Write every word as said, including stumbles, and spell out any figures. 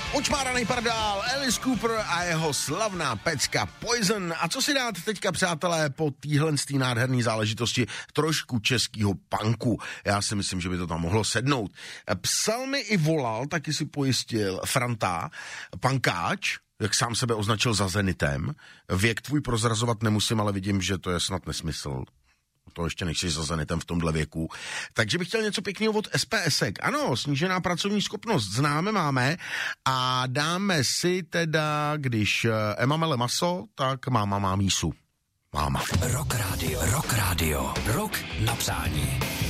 Učmáranej pardál, Alice Cooper a jeho slavná pecka Poison. A co si dát teďka, přátelé, po téhle nádherné záležitosti trošku českýho punku? Já si myslím, že by to tam mohlo sednout. Psal mi i volal, taky si pojistil Franta, punkáč, jak sám sebe označil za Zenitem. Věk tvůj prozrazovat nemusím, ale vidím, že to je snad nesmysl. To ještě nechci za Zenitem v tomhle věku. Takže bych chtěl něco pěkného od SPSek. Ano, snížená pracovní schopnost známe, máme a dáme si teda, když Emma mele maso, tak máma má mísu. Máma. Rock Radio, Rock Radio, Rock na přání.